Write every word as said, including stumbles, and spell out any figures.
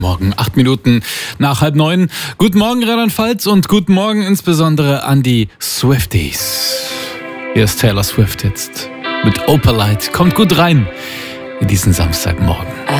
Morgen, acht Minuten nach halb neun. Guten Morgen Rheinland-Pfalz und guten Morgen insbesondere an die Swifties. Hier ist Taylor Swift jetzt mit Opalite. Kommt gut rein in diesen Samstagmorgen.